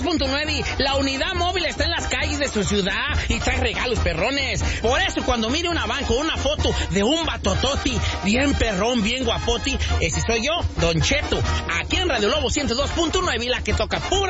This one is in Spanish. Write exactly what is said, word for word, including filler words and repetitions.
dos punto nueve, la unidad móvil está en las calles de su ciudad y trae regalos perrones. Por eso cuando mire una banco, una foto de un batototi bien perrón, bien guapoti, ese soy yo, Don Cheto, aquí en Radio Lobo ciento dos punto nueve, la que toca pura